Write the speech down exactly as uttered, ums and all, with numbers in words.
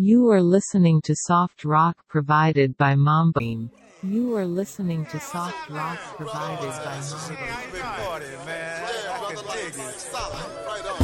You are listening to soft rock provided by Mambo. You are listening to soft rock provided by Mambo. Big party, man. I can dig it.